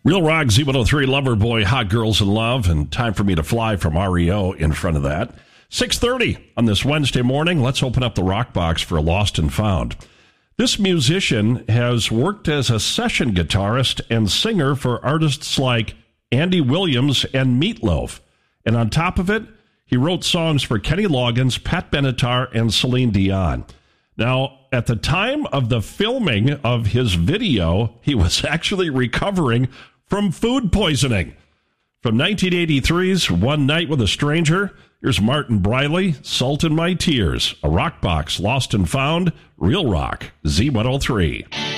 Real Rock, Z103, Loverboy, Hot Girls in Love, and Time for Me to Fly from REO in front of that. 6:30 on this Wednesday morning. Let's open up the Rock Box for Lost and Found. This musician has worked as a session guitarist and singer for artists like Andy Williams and Meatloaf. And on top of it, he wrote songs for Kenny Loggins, Pat Benatar, and Celine Dion. Now, at the time of the filming of his video, he was actually recovering from food poisoning. From 1983's One Night with a Stranger, here's Martin Briley, Salt in My Tears, a Rock Box, Lost and Found, Real Rock, Z103.